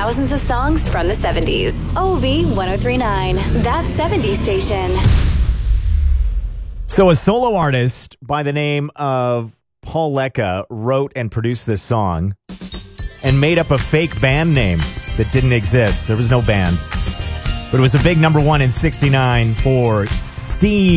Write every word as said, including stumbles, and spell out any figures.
thousands of songs from the seventies. O V ten thirty-nine, that seventies station. So a solo artist by the name of Paul Lecca wrote and produced this song and made up a fake band name that didn't exist. There was no band. But it was a big number one in sixty-nine for Steve.